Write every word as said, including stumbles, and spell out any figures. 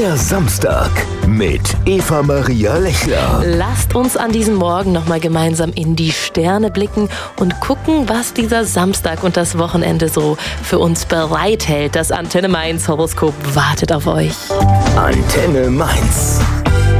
Der Samstag mit Eva Maria Lechner. Lasst uns an diesem Morgen nochmal gemeinsam in die Sterne blicken und gucken, was dieser Samstag und das Wochenende so für uns bereithält. Das Antenne Mainz Horoskop wartet auf euch. Antenne Mainz.